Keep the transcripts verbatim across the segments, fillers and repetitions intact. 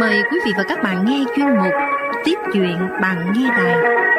Mời quý vị và các bạn nghe chuyên mục Tiếp chuyện bạn nghe đài.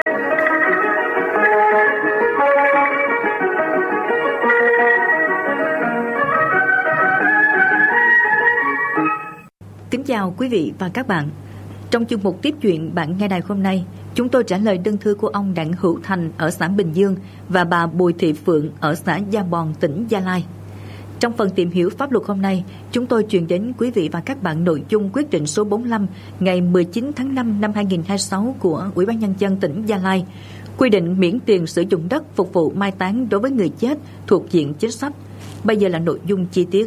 Kính chào quý vị và các bạn. Trong chuyên mục Tiếp chuyện bạn nghe đài hôm nay, chúng tôi trả lời đơn thư của ông Đặng Hữu Thành ở xã Bình Dương và bà Bùi Thị Phượng ở xã Gia Bòn, tỉnh Gia Lai. Trong phần tìm hiểu pháp luật hôm nay, chúng tôi truyền đến quý vị và các bạn nội dung quyết định số bốn mươi lăm ngày mười chín tháng năm năm hai nghìn không trăm hai mươi sáu của Ủy ban Nhân dân tỉnh Gia Lai, quy định miễn tiền sử dụng đất phục vụ mai táng đối với người chết thuộc diện chính sách. Bây giờ là nội dung chi tiết.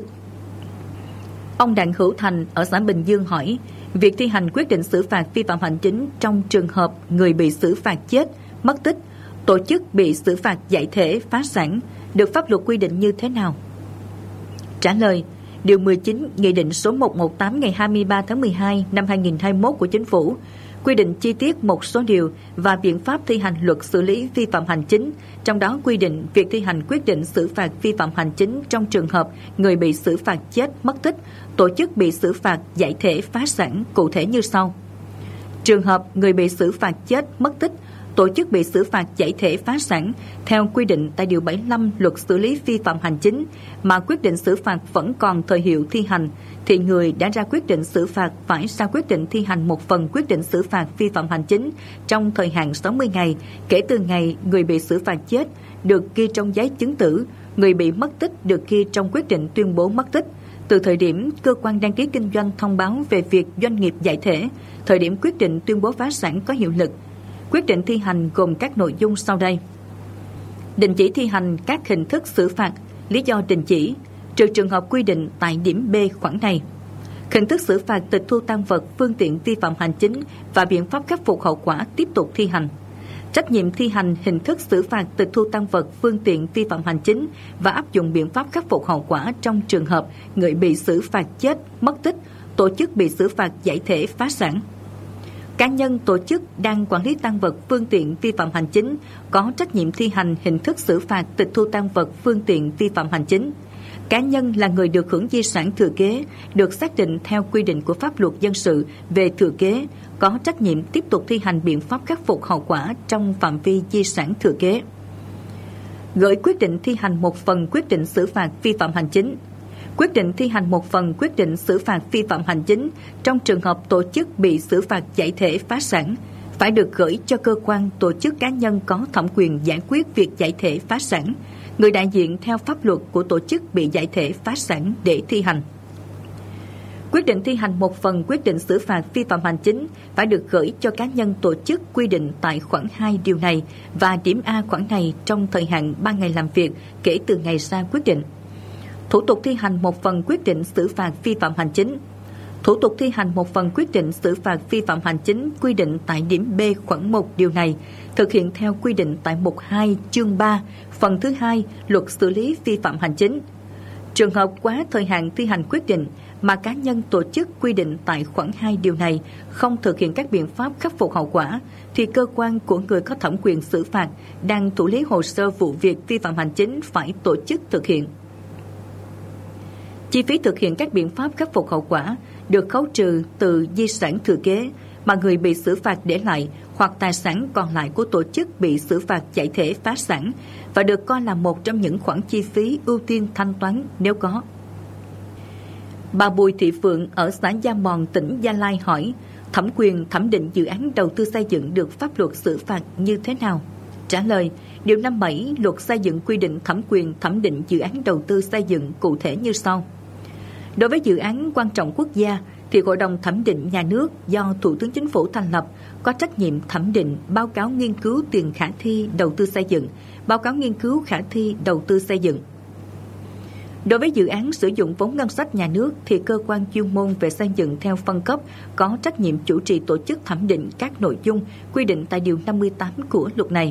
Ông Đặng Hữu Thành ở xã Bình Dương hỏi, việc thi hành quyết định xử phạt vi phạm hành chính trong trường hợp người bị xử phạt chết, mất tích, tổ chức bị xử phạt giải thể, phá sản được pháp luật quy định như thế nào? Trả lời, Điều mười chín Nghị định số một trăm mười tám ngày hai mươi ba tháng mười hai năm hai nghìn không trăm hai mươi mốt của Chính phủ quy định chi tiết một số điều và biện pháp thi hành luật xử lý vi phạm hành chính, trong đó quy định việc thi hành quyết định xử phạt vi phạm hành chính trong trường hợp người bị xử phạt chết, mất tích, tổ chức bị xử phạt giải thể, phá sản cụ thể như sau. Trường hợp người bị xử phạt chết, mất tích, tổ chức bị xử phạt giải thể, phá sản theo quy định tại Điều bảy mươi lăm Luật xử lý vi phạm hành chính mà quyết định xử phạt vẫn còn thời hiệu thi hành, thì người đã ra quyết định xử phạt phải ra quyết định thi hành một phần quyết định xử phạt vi phạm hành chính trong thời hạn sáu mươi ngày kể từ ngày người bị xử phạt chết được ghi trong giấy chứng tử, người bị mất tích được ghi trong quyết định tuyên bố mất tích, từ thời điểm cơ quan đăng ký kinh doanh thông báo về việc doanh nghiệp giải thể, thời điểm quyết định tuyên bố phá sản có hiệu lực. Quyết định thi hành gồm các nội dung sau đây. Đình chỉ thi hành các hình thức xử phạt, lý do đình chỉ, trừ trường hợp quy định tại điểm B khoản này. Hình thức xử phạt tịch thu tang vật, phương tiện vi phạm hành chính và biện pháp khắc phục hậu quả tiếp tục thi hành. Trách nhiệm thi hành hình thức xử phạt tịch thu tang vật, phương tiện vi phạm hành chính và áp dụng biện pháp khắc phục hậu quả trong trường hợp người bị xử phạt chết, mất tích, tổ chức bị xử phạt giải thể, phá sản. Cá nhân, tổ chức đang quản lý tang vật, phương tiện vi phạm hành chính có trách nhiệm thi hành hình thức xử phạt tịch thu tang vật, phương tiện vi phạm hành chính. Cá nhân là người được hưởng di sản thừa kế được xác định theo quy định của pháp luật dân sự về thừa kế có trách nhiệm tiếp tục thi hành biện pháp khắc phục hậu quả trong phạm vi di sản thừa kế. Gửi quyết định thi hành một phần quyết định xử phạt vi phạm hành chính. Quyết định thi hành một phần quyết định xử phạt vi phạm hành chính trong trường hợp tổ chức bị xử phạt giải thể, phá sản phải được gửi cho cơ quan, tổ chức, cá nhân có thẩm quyền giải quyết việc giải thể, phá sản, người đại diện theo pháp luật của tổ chức bị giải thể, phá sản để thi hành. Quyết định thi hành một phần quyết định xử phạt vi phạm hành chính phải được gửi cho cá nhân, tổ chức quy định tại khoản hai điều này và điểm A khoản này trong thời hạn ba ngày làm việc kể từ ngày ra quyết định. Thủ tục thi hành một phần quyết định xử phạt vi phạm hành chính. Thủ tục thi hành một phần quyết định xử phạt vi phạm hành chính quy định tại điểm B khoản một điều này thực hiện theo quy định tại mục hai chương ba phần thứ hai Luật xử lý vi phạm hành chính. Trường hợp quá thời hạn thi hành quyết định mà cá nhân, tổ chức quy định tại khoản hai điều này không thực hiện các biện pháp khắc phục hậu quả thì cơ quan của người có thẩm quyền xử phạt đang thụ lý hồ sơ vụ việc vi phạm hành chính phải tổ chức thực hiện. Chi phí thực hiện các biện pháp khắc phục hậu quả được khấu trừ từ di sản thừa kế mà người bị xử phạt để lại hoặc tài sản còn lại của tổ chức bị xử phạt giải thể, phá sản và được coi là một trong những khoản chi phí ưu tiên thanh toán nếu có. Bà Bùi Thị Phượng ở xã Gia Bòn, tỉnh Gia Lai hỏi, thẩm quyền thẩm định dự án đầu tư xây dựng được pháp luật xử phạt như thế nào? Trả lời, Điều năm mươi bảy Luật xây dựng quy định thẩm quyền thẩm định dự án đầu tư xây dựng cụ thể như sau. Đối với dự án quan trọng quốc gia thì Hội đồng thẩm định nhà nước do Thủ tướng Chính phủ thành lập có trách nhiệm thẩm định báo cáo nghiên cứu tiền khả thi đầu tư xây dựng, báo cáo nghiên cứu khả thi đầu tư xây dựng. Đối với dự án sử dụng vốn ngân sách nhà nước thì cơ quan chuyên môn về xây dựng theo phân cấp có trách nhiệm chủ trì tổ chức thẩm định các nội dung quy định tại Điều năm mươi tám của luật này.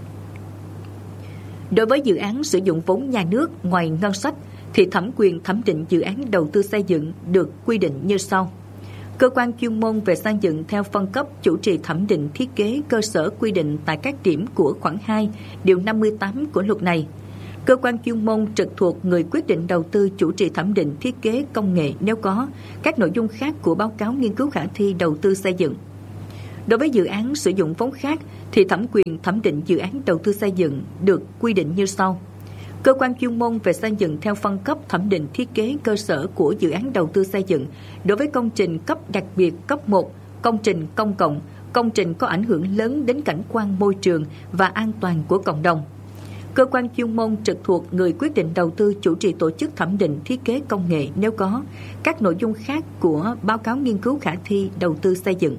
Đối với dự án sử dụng vốn nhà nước ngoài ngân sách thì thẩm quyền thẩm định dự án đầu tư xây dựng được quy định như sau. Cơ quan chuyên môn về xây dựng theo phân cấp chủ trì thẩm định thiết kế cơ sở quy định tại các điểm của khoản hai, Điều năm mươi tám của luật này. Cơ quan chuyên môn trực thuộc người quyết định đầu tư chủ trì thẩm định thiết kế công nghệ nếu có các nội dung khác của báo cáo nghiên cứu khả thi đầu tư xây dựng. Đối với dự án sử dụng vốn khác thì thẩm quyền thẩm định dự án đầu tư xây dựng được quy định như sau. Cơ quan chuyên môn về xây dựng theo phân cấp thẩm định thiết kế cơ sở của dự án đầu tư xây dựng đối với công trình cấp đặc biệt cấp một, công trình công cộng, công trình có ảnh hưởng lớn đến cảnh quan môi trường và an toàn của cộng đồng. Cơ quan chuyên môn trực thuộc người quyết định đầu tư chủ trì tổ chức thẩm định thiết kế công nghệ nếu có các nội dung khác của báo cáo nghiên cứu khả thi đầu tư xây dựng.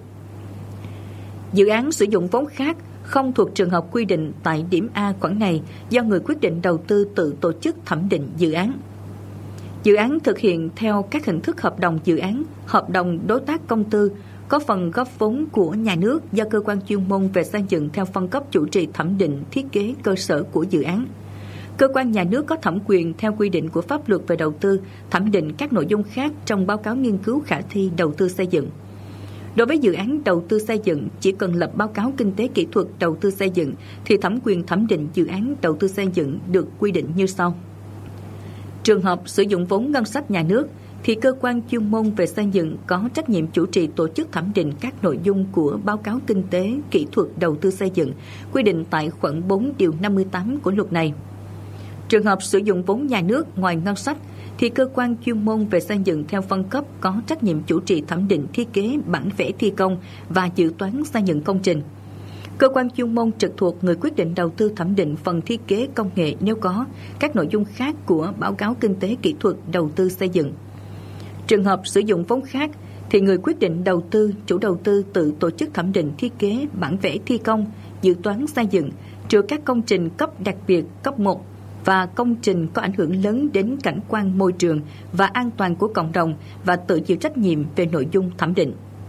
Dự án sử dụng vốn khác không thuộc trường hợp quy định tại điểm A khoản này do người quyết định đầu tư tự tổ chức thẩm định dự án. Dự án thực hiện theo các hình thức hợp đồng dự án, hợp đồng đối tác công tư, có phần góp vốn của nhà nước do cơ quan chuyên môn về xây dựng theo phân cấp chủ trì thẩm định thiết kế cơ sở của dự án. Cơ quan nhà nước có thẩm quyền theo quy định của pháp luật về đầu tư thẩm định các nội dung khác trong báo cáo nghiên cứu khả thi đầu tư xây dựng. Đối với dự án đầu tư xây dựng, chỉ cần lập báo cáo kinh tế kỹ thuật đầu tư xây dựng thì thẩm quyền thẩm định dự án đầu tư xây dựng được quy định như sau. Trường hợp sử dụng vốn ngân sách nhà nước thì cơ quan chuyên môn về xây dựng có trách nhiệm chủ trì tổ chức thẩm định các nội dung của báo cáo kinh tế kỹ thuật đầu tư xây dựng quy định tại khoản bốn điều năm mươi tám của luật này. Trường hợp sử dụng vốn nhà nước ngoài ngân sách thì cơ quan chuyên môn về xây dựng theo phân cấp có trách nhiệm chủ trì thẩm định thiết kế bản vẽ thi công và dự toán xây dựng công trình. Cơ quan chuyên môn trực thuộc người quyết định đầu tư thẩm định phần thiết kế công nghệ nếu có các nội dung khác của báo cáo kinh tế kỹ thuật đầu tư xây dựng. Trường hợp sử dụng vốn khác thì người quyết định đầu tư, chủ đầu tư tự tổ chức thẩm định thiết kế bản vẽ thi công, dự toán xây dựng, trừ các công trình cấp đặc biệt cấp một và công trình có ảnh hưởng lớn đến cảnh quan môi trường và an toàn của cộng đồng và tự chịu trách nhiệm về nội dung thẩm định.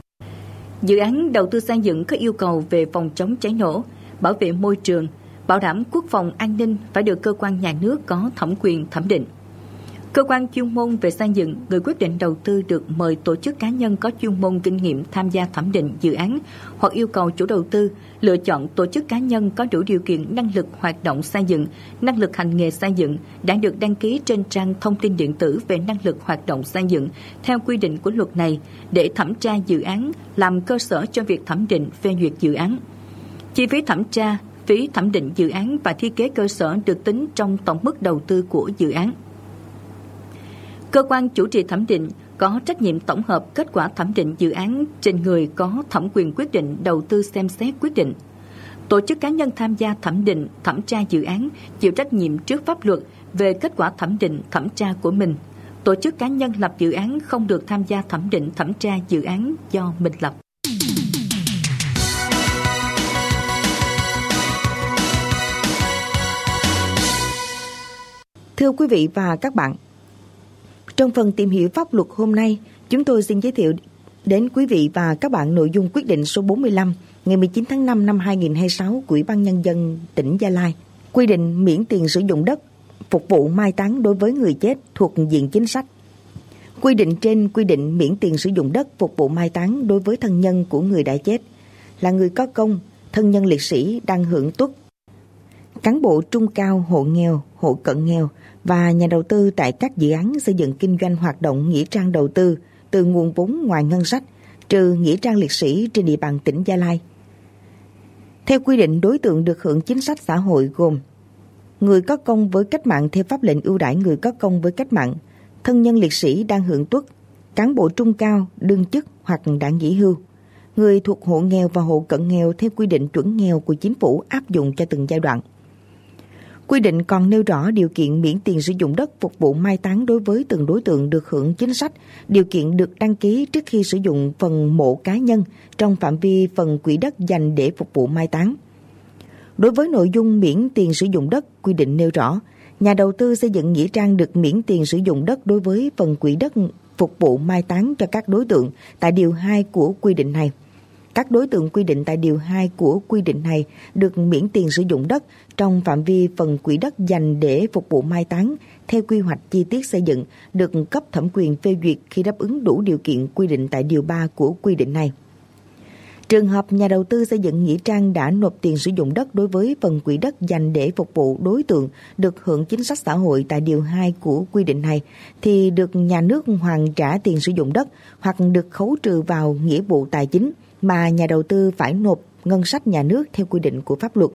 Dự án đầu tư xây dựng có yêu cầu về phòng chống cháy nổ, bảo vệ môi trường, bảo đảm quốc phòng an ninh phải được cơ quan nhà nước có thẩm quyền thẩm định. Cơ quan chuyên môn về xây dựng, người quyết định đầu tư được mời tổ chức cá nhân có chuyên môn kinh nghiệm tham gia thẩm định dự án hoặc yêu cầu chủ đầu tư lựa chọn tổ chức cá nhân có đủ điều kiện năng lực hoạt động xây dựng, năng lực hành nghề xây dựng đã được đăng ký trên trang thông tin điện tử về năng lực hoạt động xây dựng theo quy định của luật này để thẩm tra dự án làm cơ sở cho việc thẩm định phê duyệt dự án. Chi phí thẩm tra, phí thẩm định dự án và thiết kế cơ sở được tính trong tổng mức đầu tư của dự án. Cơ quan chủ trì thẩm định có trách nhiệm tổng hợp kết quả thẩm định dự án trên người có thẩm quyền quyết định đầu tư xem xét quyết định. Tổ chức cá nhân tham gia thẩm định, thẩm tra dự án chịu trách nhiệm trước pháp luật về kết quả thẩm định, thẩm tra của mình. Tổ chức cá nhân lập dự án không được tham gia thẩm định, thẩm tra dự án do mình lập. Thưa quý vị và các bạn, trong phần tìm hiểu pháp luật hôm nay, chúng tôi xin giới thiệu đến quý vị và các bạn nội dung quyết định số bốn mươi lăm ngày mười chín tháng năm năm hai nghìn không trăm hai mươi sáu của Ủy ban Nhân dân tỉnh Gia Lai, quy định miễn tiền sử dụng đất phục vụ mai táng đối với người chết thuộc diện chính sách. Quy định trên quy định miễn tiền sử dụng đất phục vụ mai táng đối với thân nhân của người đã chết là người có công, thân nhân liệt sĩ đang hưởng tuất, cán bộ trung cao, hộ nghèo, hộ cận nghèo và nhà đầu tư tại các dự án xây dựng kinh doanh hoạt động nghĩa trang đầu tư từ nguồn vốn ngoài ngân sách, trừ nghĩa trang liệt sĩ trên địa bàn tỉnh Gia Lai. Theo quy định, đối tượng được hưởng chính sách xã hội gồm người có công với cách mạng theo pháp lệnh ưu đãi người có công với cách mạng, thân nhân liệt sĩ đang hưởng tuất, cán bộ trung cao, đương chức hoặc đã nghỉ hưu, người thuộc hộ nghèo và hộ cận nghèo theo quy định chuẩn nghèo của chính phủ áp dụng cho từng giai đoạn. Quy định còn nêu rõ điều kiện miễn tiền sử dụng đất phục vụ mai táng đối với từng đối tượng được hưởng chính sách, điều kiện được đăng ký trước khi sử dụng phần mộ cá nhân trong phạm vi phần quỹ đất dành để phục vụ mai táng. Đối với nội dung miễn tiền sử dụng đất, quy định nêu rõ, nhà đầu tư xây dựng nghĩa trang được miễn tiền sử dụng đất đối với phần quỹ đất phục vụ mai táng cho các đối tượng tại điều hai của quy định này. Các đối tượng quy định tại điều hai của quy định này được miễn tiền sử dụng đất trong phạm vi phần quỹ đất dành để phục vụ mai táng theo quy hoạch chi tiết xây dựng được cấp thẩm quyền phê duyệt khi đáp ứng đủ điều kiện quy định tại điều ba của quy định này. Trường hợp nhà đầu tư xây dựng nghĩa trang đã nộp tiền sử dụng đất đối với phần quỹ đất dành để phục vụ đối tượng được hưởng chính sách xã hội tại điều hai của quy định này thì được nhà nước hoàn trả tiền sử dụng đất hoặc được khấu trừ vào nghĩa vụ tài chính mà nhà đầu tư phải nộp ngân sách nhà nước theo quy định của pháp luật.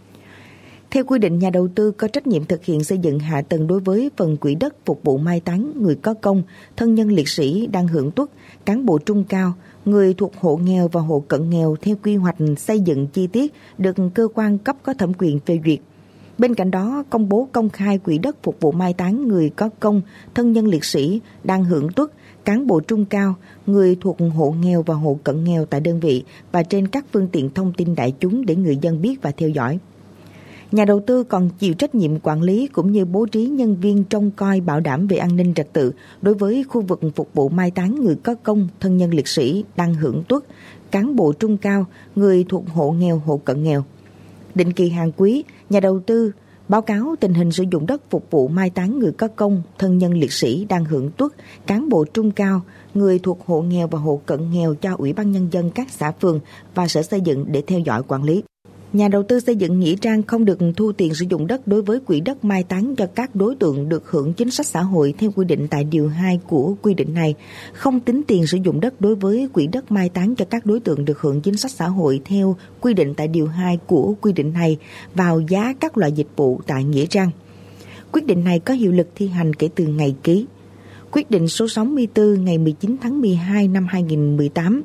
Theo quy định, nhà đầu tư có trách nhiệm thực hiện xây dựng hạ tầng đối với phần quỹ đất phục vụ mai táng người có công, thân nhân liệt sĩ đang hưởng tuất, cán bộ trung cao, người thuộc hộ nghèo và hộ cận nghèo theo quy hoạch xây dựng chi tiết được cơ quan cấp có thẩm quyền phê duyệt. Bên cạnh đó, công bố công khai quỹ đất phục vụ mai táng người có công, thân nhân liệt sĩ đang hưởng tuất, cán bộ trung cao, người thuộc hộ nghèo và hộ cận nghèo tại đơn vị và trên các phương tiện thông tin đại chúng để người dân biết và theo dõi. Nhà đầu tư còn chịu trách nhiệm quản lý cũng như bố trí nhân viên trông coi bảo đảm về an ninh trật tự đối với khu vực phục vụ mai táng người có công, thân nhân liệt sĩ đang hưởng tuất, cán bộ trung cao, người thuộc hộ nghèo, hộ cận nghèo. Định kỳ hàng quý, nhà đầu tư báo cáo tình hình sử dụng đất phục vụ mai táng người có công, thân nhân liệt sĩ đang hưởng tuất, cán bộ trung cao, người thuộc hộ nghèo và hộ cận nghèo cho Ủy ban Nhân dân các xã phường và Sở Xây dựng để theo dõi quản lý. Nhà đầu tư xây dựng nghĩa trang không được thu tiền sử dụng đất đối với quỹ đất mai táng cho các đối tượng được hưởng chính sách xã hội theo quy định tại điều hai của quy định này, không tính tiền sử dụng đất đối với quỹ đất mai táng cho các đối tượng được hưởng chính sách xã hội theo quy định tại điều hai của quy định này vào giá các loại dịch vụ tại nghĩa trang. Quyết định này có hiệu lực thi hành kể từ ngày ký. Quyết định số sáu mươi tư ngày mười chín tháng mười hai năm hai nghìn không trăm mười tám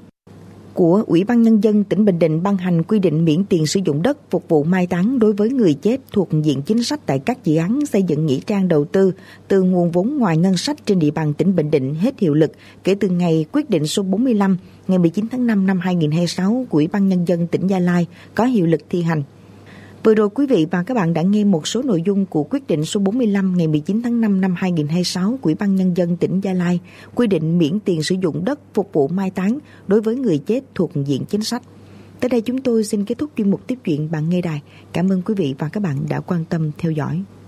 của Ủy ban Nhân dân tỉnh Bình Định ban hành quy định miễn tiền sử dụng đất phục vụ mai táng đối với người chết thuộc diện chính sách tại các dự án xây dựng nghĩa trang đầu tư từ nguồn vốn ngoài ngân sách trên địa bàn tỉnh Bình Định hết hiệu lực kể từ ngày quyết định số bốn mươi lăm ngày mười chín tháng năm năm hai nghìn không trăm hai mươi sáu của Ủy ban Nhân dân tỉnh Gia Lai có hiệu lực thi hành. Vừa rồi quý vị và các bạn đã nghe một số nội dung của quyết định số bốn mươi lăm ngày mười chín tháng năm năm hai nghìn không trăm hai mươi sáu của Ủy ban Nhân dân tỉnh Gia Lai quy định miễn tiền sử dụng đất phục vụ mai táng đối với người chết thuộc diện chính sách. Tới đây chúng tôi xin kết thúc chuyên mục tiếp chuyện bạn nghe đài. Cảm ơn quý vị và các bạn đã quan tâm theo dõi.